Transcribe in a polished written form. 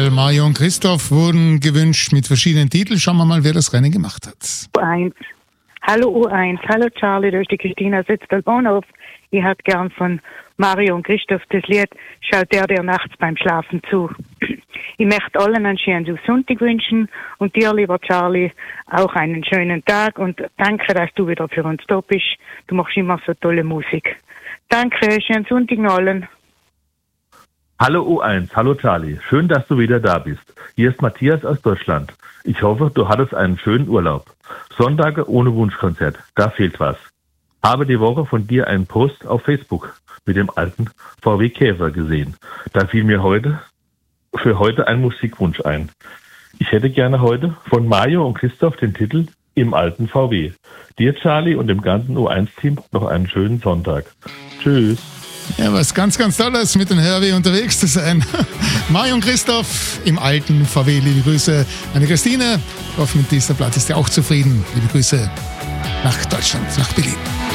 Auswahl. Mario und Christoph wurden gewünscht mit verschiedenen Titeln. Schauen wir mal, wer das Rennen gemacht hat. U1. Hallo U1. Hallo Charlie, durch die Christina sitzt am Bahnhof. Ich hätte gern von Mario und Christoph das Lied Schaut der nachts beim Schlafen zu. Ich möchte allen einen schönen Sonntag wünschen und dir, lieber Charlie, auch einen schönen Tag und danke, dass du wieder für uns da bist. Du machst immer so tolle Musik. Danke, schönen Sonntag noch allen. Hallo U1, hallo Charlie. Schön, dass du wieder da bist. Hier ist Matthias aus Deutschland. Ich hoffe, du hattest einen schönen Urlaub. Sonntage ohne Wunschkonzert, da fehlt was. Habe die Woche von dir einen Post auf Facebook mit dem alten VW Käfer gesehen. Da fiel mir für heute ein Musikwunsch ein. Ich hätte gerne heute von Mario und Christoph den Titel Im alten VW. Dir, Charlie, und dem ganzen U1-Team noch einen schönen Sonntag. Tschüss. Ja, was ganz, ganz Tolles, mit dem Hörweh unterwegs zu sein. Mario und Christoph im alten VW. Liebe Grüße an die Christine. Ich hoffe, mit dieser Platte ist ihr auch zufrieden. Liebe Grüße nach Deutschland, nach Berlin.